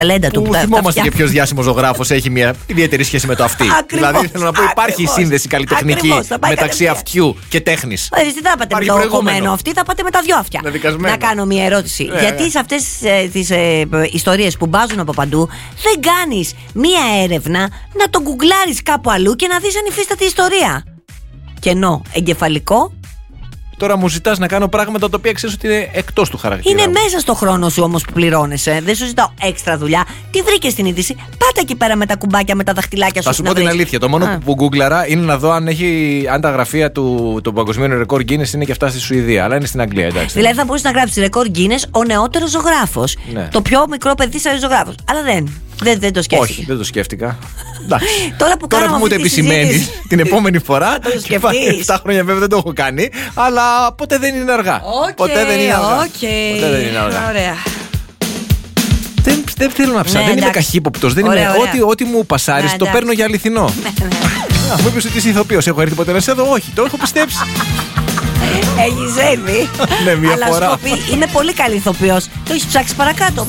ταλέντα του. Θυμόμαστε και ποιο διάσημο ζωγράφος έχει μια ιδιαίτερη σχέση με το αυτή. Δηλαδή θέλω να πω, υπάρχει σύνδεση καλλιτεχνική μεταξύ αυτιού και τέχνης. Τι θα πάτε με το κομμένο αυτή, θα πάτε με τα δυο αυτιά. Να κάνω μια ερώτηση. Γιατί σε αυτές τις ιστορίες που μπάζουν από παντού δεν κάνεις μια έρευνα να το γκουγκλάρεις κάπου αλλού και να δεις αν υφίσταται ιστορία? Κενό εγκεφαλικό. Τώρα μου ζητάς να κάνω πράγματα τα οποία ξέρεις ότι είναι εκτός του χαρακτήρα. Είναι μέσα στο χρόνο σου όμως που πληρώνεσαι. Δεν σου ζητάω έξτρα δουλειά. Τι βρήκες στην είδηση? Πάτα εκεί πέρα με τα κουμπάκια, με τα δαχτυλάκια σου. Θα σου πω την αλήθεια. Το μόνο που γκούγκλαρα είναι να δω αν τα γραφεία του παγκοσμίου ρεκόρ Guinness είναι και αυτά στη Σουηδία. Αλλά είναι στην Αγγλία, εντάξει. Δηλαδή θα μπορείς να γράψεις ρεκόρ Guinness ο νεότερος ζωγράφος. Ναι. Το πιο μικρό παιδί σαν ζωγράφος. Αλλά δεν το σκέφτηκα. Όχι, δεν το σκέφτηκα. Τώρα που μου το επισημαίνει την επόμενη φορά. 7 χρόνια βέβαια δεν το έχω κάνει. Αλλά ποτέ δεν είναι αργά. Ποτέ δεν είναι αργά. Ωραία. Δεν θέλω να ψάχνω. Δεν είμαι καχύποπτος. Ό,τι μου πασάρεις το παίρνω για αληθινό. Μου είπες ότι είσαι ηθοποιός. Έχω έρθει ποτέ να σε δω? Όχι, το έχω πιστέψει. Έχεις έρθει? Ναι, μία φορά. Είμαι πολύ καλή ηθοποιός. Το έχεις ψάξει παρακάτω.